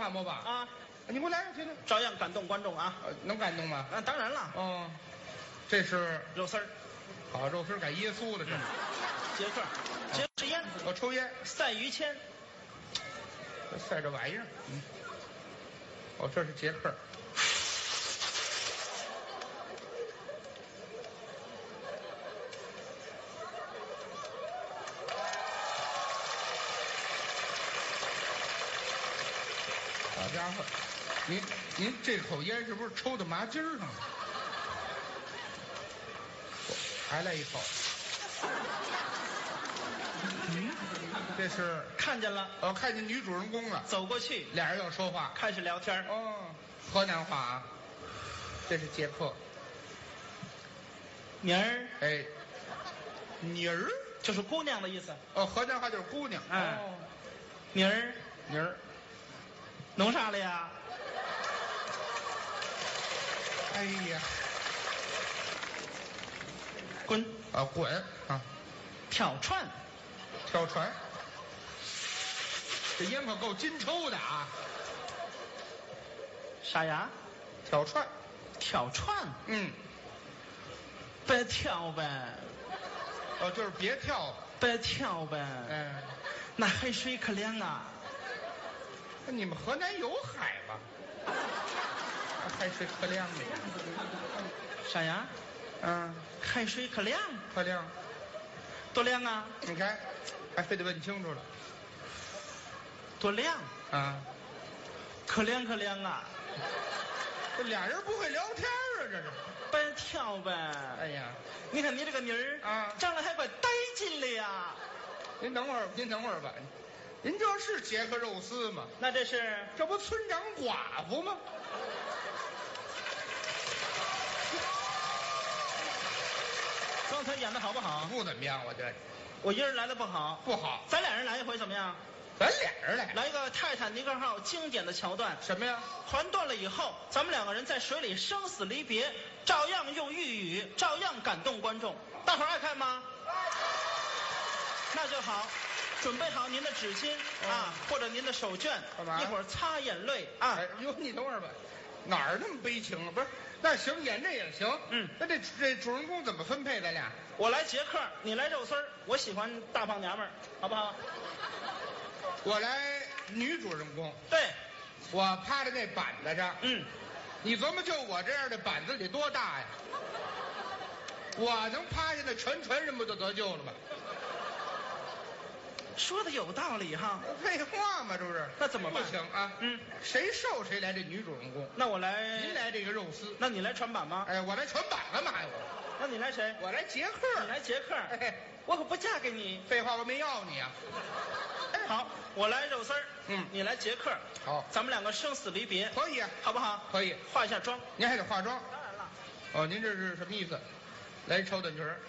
感冒吧？ 啊， 你给我来，听听。 照样感动观众啊。 能感动吗？ 当然了。 哦，这是肉丝儿。 好，肉丝改耶稣了，这是。 杰克，杰是烟。 我抽烟。 赛于谦。 赛这玩意儿。哦，这是杰克。好家伙，您这口烟是不是抽到麻筋上了？还来一口。这是看见了。 我看见女主人公了， 走过去， 俩人要说话， 开始聊天。 哦，河南话啊。这是杰克。 妮儿。 哎，妮儿就是姑娘的意思。 哦，河南话就是姑娘。 哦，妮儿， 妮儿。 弄啥了呀？ 哎呀， 滚！ 啊，滚啊！ 挑串， 挑船。这烟可够金抽的啊！ 啥呀？ 挑串。 挑串。别跳呗。 哦，就是别跳。 别跳呗。那海水可凉啊。 你们河南有海吗？海水可凉的。 啥呀？海水可凉。 可凉。 多凉啊？ 你看，还非得问清楚了。 多凉啊？ 可凉可凉啊！ 这俩人不会聊天啊，这是。 别跳呗。 哎呀， 你看你这个妮儿啊， 长得还怪带劲的呀。 您等会儿吧。您这是杰克肉丝吗？ 那这不村长寡妇吗？ 刚才演的好不好？ 不怎么样，我觉得。 我一人来的不好。 不好。 咱俩人来一回怎么样？ 咱俩人来。 来一个泰坦尼克号经典的桥段。 什么呀？ 船断了以后，咱们两个人在水里生死离别，照样用粤语，照样感动观众。大伙儿爱看吗？那就好。准备好您的纸巾啊，或者您的手绢， 干嘛？ 一会儿擦眼泪啊。 哟，你等会儿吧，哪儿那么悲情啊？不是，那行，演这也行。那这主人公怎么分配？咱俩？ 我来杰克，你来肉丝儿。我喜欢大胖娘们儿，好不好？ 我来女主人公。 对， 我趴在那板子上。你琢磨，就我这样的板子得多大呀？我能趴下，那全人不就得救了吗？ 说的有道理哈。 废话嘛，这不是？ 那怎么办？ 不行啊。谁瘦谁来这女主人公。 那我来。 您来这个肉丝。 那你来船板吗？ 哎，我来船板干嘛呀？ 那你来谁？ 我来杰克。 你来杰克。我可不嫁给你。 废话，我没要你啊。 好，我来肉丝儿。你来杰克。 好， 咱们两个生死离别。 可以啊， 好不好？ 可以。 化一下妆。 您还得化妆。 当然了。 哦，您这是什么意思？来抽短裙儿。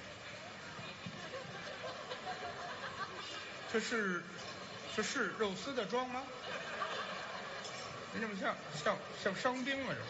这是肉丝的妆吗？您这么像伤兵啊？这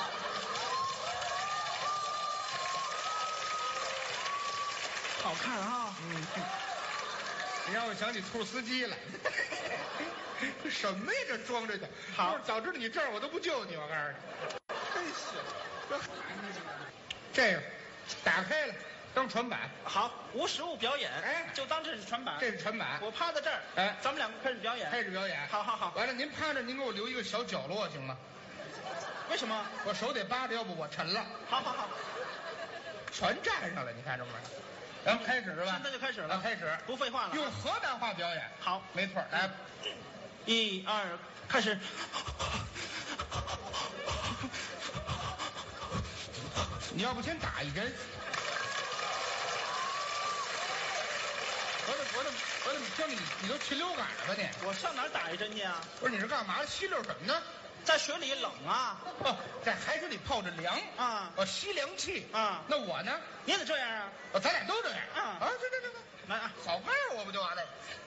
好看啊！ 你让我想起兔司机来。这什么呀？这妆这的。 好， 早知道你这儿我都不救你，我告诉你。真是，这孩子，这个打开了。当船板。好，无实物表演。就当这是船板。这是船板。我趴在这儿。咱们两个开始表演。开始表演。好。完了，您趴着，您给我留一个小角落行吗？为什么？我手得扒着，要不我沉了。好。全站上了，你看这么着。咱们开始是吧？现在就开始了。开始，不废话了。用河南话表演。好，没错。来，1、2，开始。你要不先打一针？我怎么听你都禽流感了吧你？我上哪儿打一针去啊？不是，你是干嘛？吸溜什么呢？在水里冷啊！哦，在海水里泡着凉啊！吸凉气啊！那我呢？你也得这样啊！咱俩都这样啊！对，来啊！好盖我不就完了？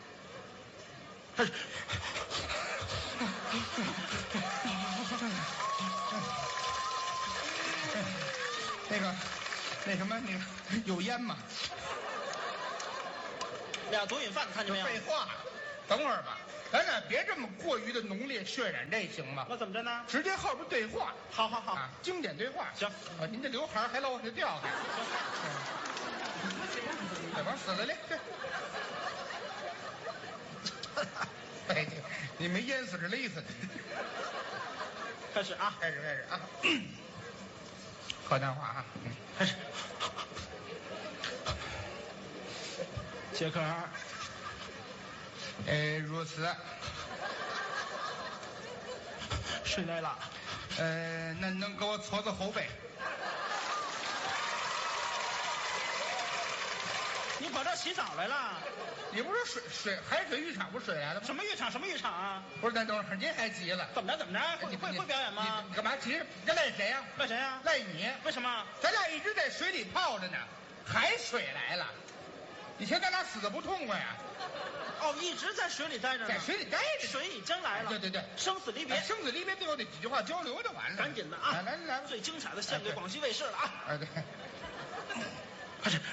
那什么，你有烟吗？俩毒瘾犯，看见没有？废话，等会儿吧。 咱俩别这么过于的浓烈渲染，这行吗？ 那怎么着呢？ 直接后边对话。 好好好， 啊，经典对话。 行， 您这刘海还老往下掉还。再往死了嘞！哎，你没淹死是勒死的。 开始啊！ 开始啊！河南话啊！ 开始。杰克， 如此。 谁来了？ 那能给我搓搓后背？ 你跑这洗澡来了？ 你不是海水浴场不是水来了吗？ 什么浴场？什么浴场啊？ 不是，那等会儿您还急了？ 怎么着？会表演吗？ 你干嘛急？这赖谁呀？ 赖谁呀？ 赖你。 为什么？ 咱俩一直在水里泡着呢，海水来了，你嫌咱俩死的不痛快呀？ 哦，一直在水里待着呢。 在水里待着。 水已经来了。 对对对， 生死离别。 生死离别，最后得几句话交流就完了。 赶紧的啊！ 来， 最精彩的献给广西卫视了啊！ 哎，对， 开始。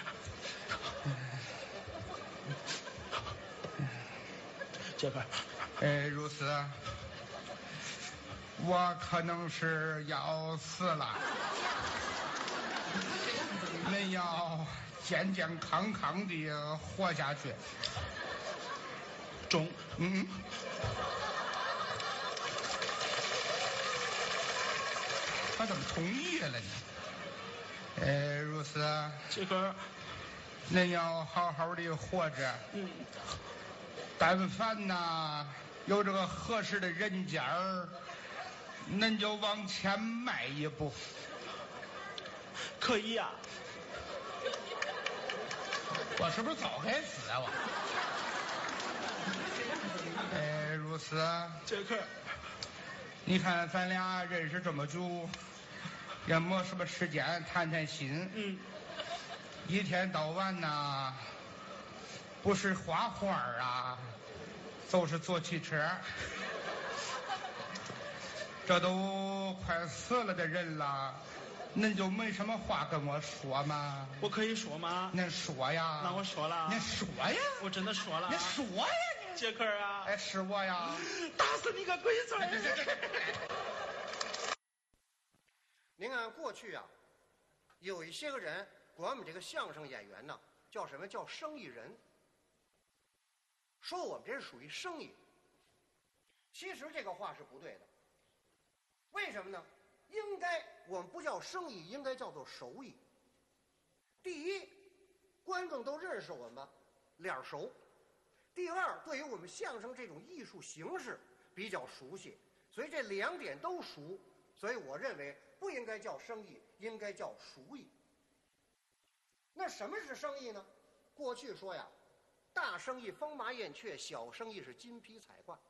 杰克， 如此，我可能是要死了，恁要健健康康的活下去。 中， 他怎么同意了呢？如此， 杰克， 恁要好好的活着。但凡呐有这个合适的人家儿，恁就往前迈一步。 可以呀。 我是不是早该死啊我？如此。 杰克， 你看咱俩认识这么久，也没什么时间谈谈心。一天到晚呐，不是画画啊，就是坐汽车。这都快死了的人了，恁就没什么话跟我说吗？ 我可以说吗？ 恁说呀。 那我说了。 您说呀。 我真的说了。 您说呀你。 杰克啊。 是我呀。 打死你个龟孙！ 您看过去啊，有一些个人管我们这个相声演员呢，叫什么？叫生意人。说我们这是属于生意。其实这个话是不对的。为什么呢？应该我们不叫生意，应该叫做手艺。第一，观众都认识我们，脸熟；第二，对于我们相声这种艺术形式比较熟悉，所以这两点都熟。所以我认为不应该叫生意，应该叫熟艺。那什么是生意呢？过去说呀，大生意风马燕雀，小生意是金皮彩挂。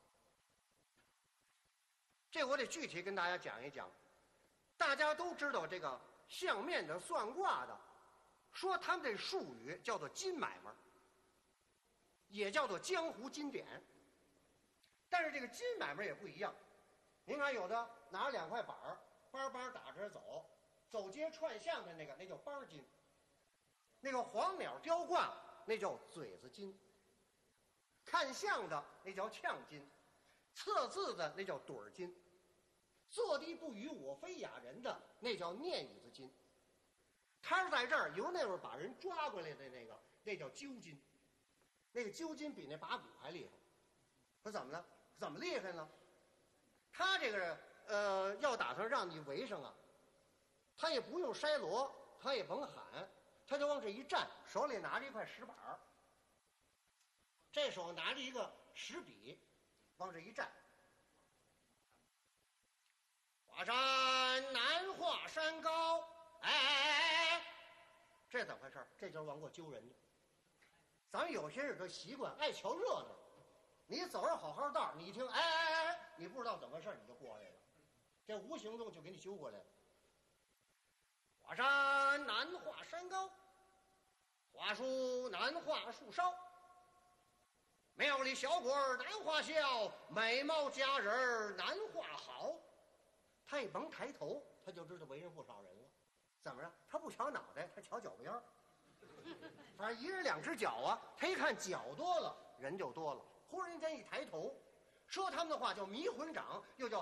这我得具体跟大家讲一讲。大家都知道这个相面的、算卦的，说他们这术语叫做金买卖，也叫做江湖金典。但是这个金买卖也不一样。您看，有的拿2块板儿，班班打着走，走街串巷的那叫班金；那个黄鸟雕挂，那叫嘴子金；看相的那叫呛金；测字的那叫盹儿金；坐地不语我非哑人的那叫念椅子金。他是在这儿由那会儿把人抓过来的那叫揪金。那个揪金比那把鼓还厉害。说怎么了？怎么厉害呢？他这个要打算让你围上啊，他也不用筛锣，他也甭喊，他就往这一站，手里拿着一块石板儿，这手拿着一个石笔，往这一站。华山难华山高，哎，这怎么回事？这就是往过揪人的。咱们有些人的习惯爱瞧热闹，你走着好好道，你一听哎，你不知道怎么回事，你就过来了，这无形中就给你揪过来了。华山难华山高，华树难画树梢，庙里小鬼儿难画笑，美貌佳人难画好。他也甭抬头，他就知道围上不少人了。怎么着？他不瞧脑袋，他瞧脚边儿。反正1人2只脚啊，他一看脚多了，人就多了。忽然间一抬头， 说他们的话叫迷魂掌，又叫